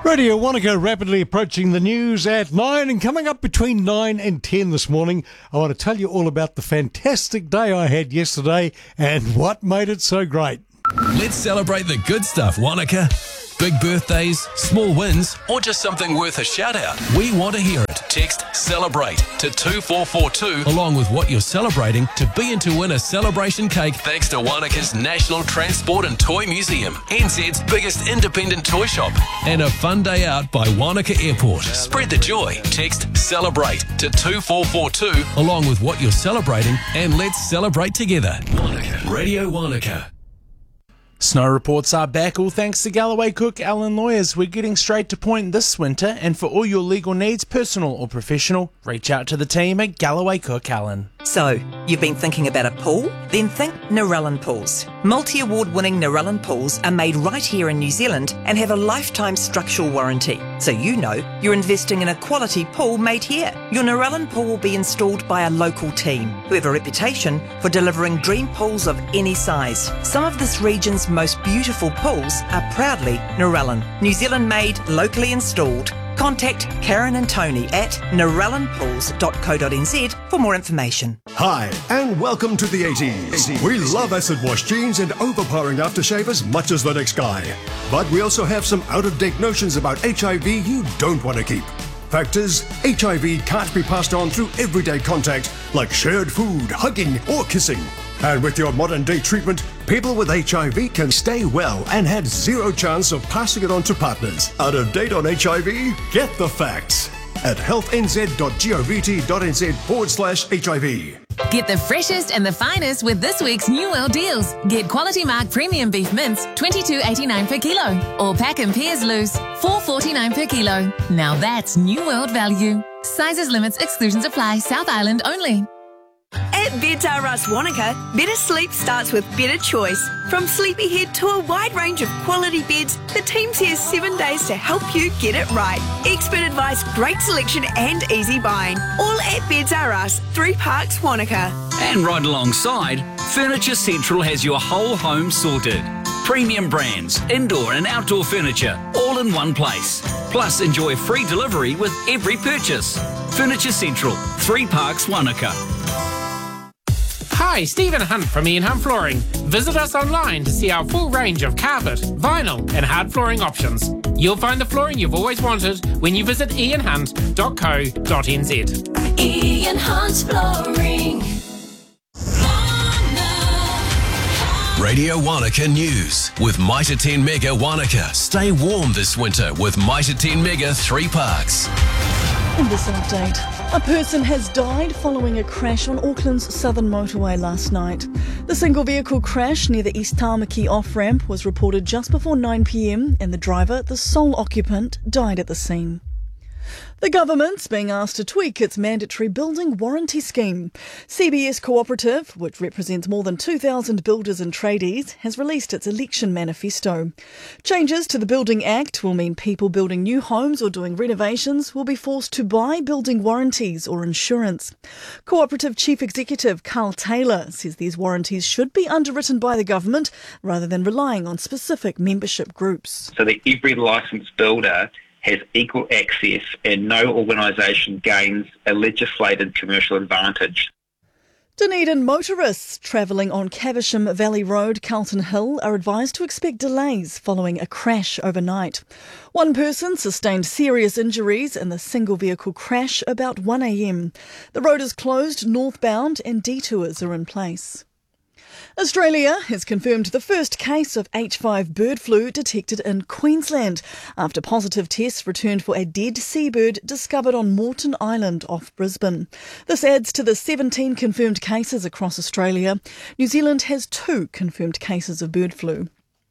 Radio Wanaka rapidly approaching the news at 9, and coming up between 9 and 10 this morning, I want to tell you all about the fantastic day I had yesterday and what made it so great. Let's celebrate the good stuff, Wanaka. Big birthdays, small wins, or just something worth a shout out. We want to hear it. Text CELEBRATE to 2442 along with what you're celebrating to be in to win a celebration cake thanks to Wanaka's National Transport and Toy Museum, NZ's biggest independent toy shop, and a fun day out by Wanaka Airport. Spread the joy. Text CELEBRATE to 2442 along with what you're celebrating, and let's celebrate together. Wanaka. Radio Wanaka. Snow reports are back, all thanks to Galloway Cook Allen Lawyers. We're getting straight to point this winter, and for all your legal needs, personal or professional, reach out to the team at Galloway Cook Allen. So, you've been thinking about a pool? Then think Narellan Pools. Multi-award-winning Narellan pools are made right here in New Zealand and have a lifetime structural warranty. So you know you're investing in a quality pool made here. Your Narellan pool will be installed by a local team who have a reputation for delivering dream pools of any size. Some of this region's most beautiful pools are proudly Narellan. New Zealand made, locally installed. Contact Karen and Tony at narellanpools.co.nz for more information. Hi, and welcome to the 80s. We love acid wash jeans and overpowering aftershave as much as the next guy. But we also have some out-of-date notions about HIV you don't want to keep. Fact is, HIV can't be passed on through everyday contact like shared food, hugging, or kissing. And with your modern-day treatment, people with HIV can stay well and had zero chance of passing it on to partners. Out of date on HIV? Get the facts at healthnz.gov.nz/HIV. Get the freshest and the finest with this week's New World deals. Get Quality Mark Premium Beef Mince, $22.89 per kilo. Or Pack and Pears Loose, $4.49 per kilo. Now that's New World value. Sizes, limits, exclusions apply. South Island only. At Beds R Us Wanaka, better sleep starts with better choice. From Sleepyhead to a wide range of quality beds, the team's here 7 days to help you get it right. Expert advice, great selection and easy buying. All at Beds R Us, 3 Parks, Wanaka. And right alongside, Furniture Central has your whole home sorted. Premium brands, indoor and outdoor furniture, all in one place. Plus, enjoy free delivery with every purchase. Furniture Central, 3 Parks, Wanaka. Hi, Stephen Hunt from Ian Hunt Flooring. Visit us online to see our full range of carpet, vinyl and hard flooring options. You'll find the flooring you've always wanted when you visit ianhunt.co.nz. Ian Hunt Flooring. Radio Wanaka News with Mitre 10 Mega Wanaka. Stay warm this winter with Mitre 10 Mega 3 Parks. In this update, a person has died following a crash on Auckland's southern motorway last night. The single vehicle crash near the East Tāmaki off-ramp was reported just before 9 p.m, and the driver, the sole occupant, died at the scene. The government's being asked to tweak its mandatory building warranty scheme. CBS Cooperative, which represents more than 2,000 builders and tradies, has released its election manifesto. Changes to the Building Act will mean people building new homes or doing renovations will be forced to buy building warranties or insurance. Cooperative Chief Executive Carl Taylor says these warranties should be underwritten by the government rather than relying on specific membership groups. So that every licensed builder has equal access and no organisation gains a legislated commercial advantage. Dunedin motorists travelling on Caversham Valley Road, Carlton Hill, are advised to expect delays following a crash overnight. One person sustained serious injuries in the single vehicle crash about 1 a.m. The road is closed northbound and detours are in place. Australia has confirmed the first case of H5 bird flu detected in Queensland after positive tests returned for a dead seabird discovered on Moreton Island off Brisbane. This adds to the 17 confirmed cases across Australia. New Zealand has 2 confirmed cases of bird flu.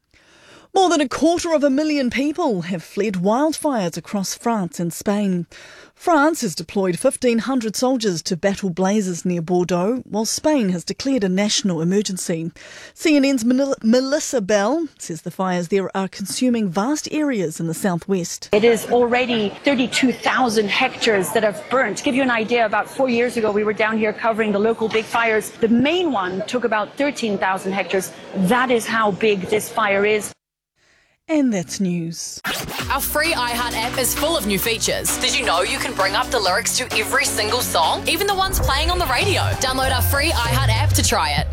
More than 250,000 people have fled wildfires across France and Spain. France has deployed 1,500 soldiers to battle blazes near Bordeaux, while Spain has declared a national emergency. CNN's Melissa Bell says the fires there are consuming vast areas in the southwest. It is already 32,000 hectares that have burnt. To give you an idea, about 4 years ago we were down here covering the local big fires. The main one took about 13,000 hectares. That is how big this fire is. And that's news. Our free iHeart app is full of new features. Did you know you can bring up the lyrics to every single song, even the ones playing on the radio? Download our free iHeart app to try it.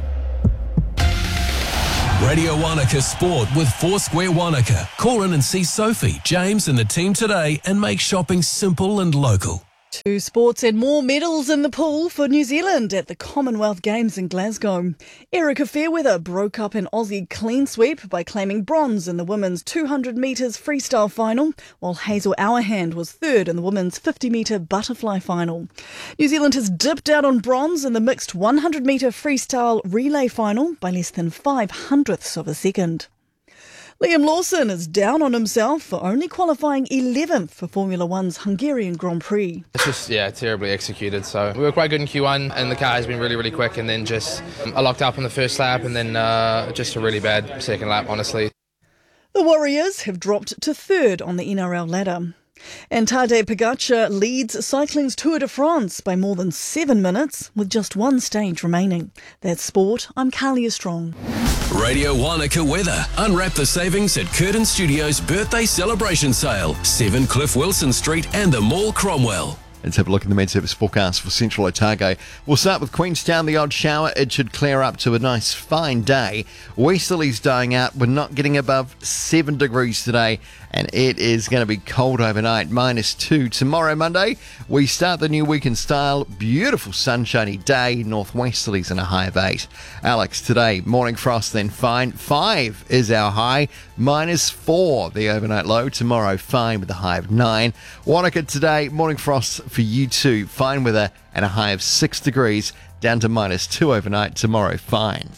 Radio Wanaka Sport with Foursquare Wanaka. Call in and see Sophie, James and the team today and make shopping simple and local. 2 sports and more medals in the pool for New Zealand at the Commonwealth Games in Glasgow. Erica Fairweather broke up an Aussie clean sweep by claiming bronze in the women's 200 metres freestyle final, while Hazel Auerhand was third in the women's 50-metre butterfly final. New Zealand has dipped out on bronze in the mixed 100-metre freestyle relay final by less than 0.05 of a second. Liam Lawson is down on himself for only qualifying 11th for Formula One's Hungarian Grand Prix. It's just, terribly executed. So we were quite good in Q1 and the car has been really, really quick, and then I locked up on the first lap and then just a really bad second lap, honestly. The Warriors have dropped to third on the NRL ladder. And Tadej Pogacar leads cycling's Tour de France by more than 7 minutes with just one stage remaining. That's sport. I'm Carlia Strong. Radio Wanaka weather. Unwrap the savings at Curtin Studios' birthday celebration sale. 7 Cliff Wilson Street and the Mall Cromwell. Let's have a look at the Med-Service forecast for Central Otago. We'll start with Queenstown, the odd shower. It should clear up to a nice fine day. Westerlies dying out. We're not getting above 7 degrees today, and it is going to be cold overnight, -2. Tomorrow, Monday, we start the new week in style. Beautiful sunshiny day, northwesterlies and a high of 8. Alex, today, morning frost, then fine. 5 is our high, -4 the overnight low. Tomorrow, fine with a high of 9. Wanaka today, morning frost for you too. Fine weather and a high of 6 degrees, down to -2 overnight. Tomorrow, fine.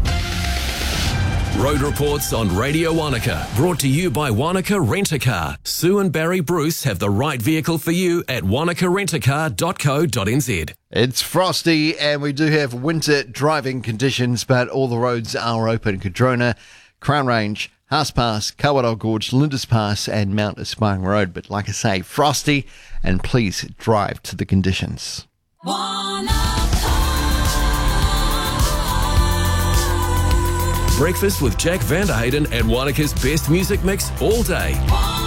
Road reports on Radio Wanaka, brought to you by Wanaka Rent-A-Car. Sue and Barry Bruce have the right vehicle for you at wanakarentacar.co.nz. It's frosty and we do have winter driving conditions, but all the roads are open. Cadrona, Crown Range, Haas Pass, Kawarau Gorge, Lindis Pass and Mount Aspiring Road. But like I say, frosty, and please drive to the conditions. Breakfast with Jack Vanderhayden and Wanaka's best music mix all day.